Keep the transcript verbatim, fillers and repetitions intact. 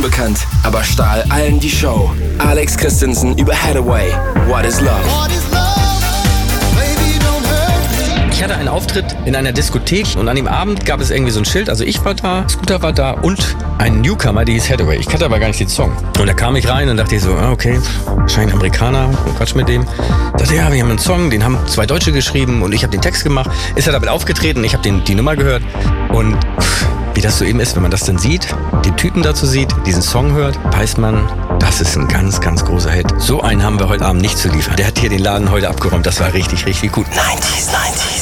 unbekannt, aber stahl allen die Show. Alex Christensen über Hathaway. What is Love? What is love? Baby, don't hurt me. Ich hatte einen Auftritt in einer Diskothek und an dem Abend gab es irgendwie so ein Schild. Also ich war da, Scooter war da und ein Newcomer, der hieß Hathaway. Ich kannte aber gar nicht den Song. Und da kam ich rein und dachte ich so, ah, okay, wahrscheinlich Amerikaner, Quatsch mit dem. Dachte, ja, wir haben einen Song, den haben zwei Deutsche geschrieben und ich habe den Text gemacht. Ist er damit aufgetreten, ich habe den die Nummer gehört und pff, wie das so eben ist, wenn man das dann sieht, den Typen dazu sieht, diesen Song hört, weiß man, das ist ein ganz, ganz großer Hit. So einen haben wir heute Abend nicht zu liefern. Der hat hier den Laden heute abgeräumt, das war richtig, richtig gut. neunziger, neunziger.